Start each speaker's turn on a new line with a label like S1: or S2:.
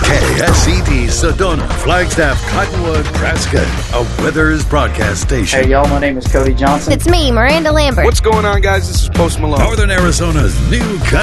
S1: KSET Sedona, Flagstaff, Cottonwood, Prescott, a Withers broadcast station.
S2: Hey, y'all, my name is Cody Johnson.
S3: It's me, Miranda Lambert.
S4: What's going on, guys? This is Post Malone.
S1: Northern Arizona's new country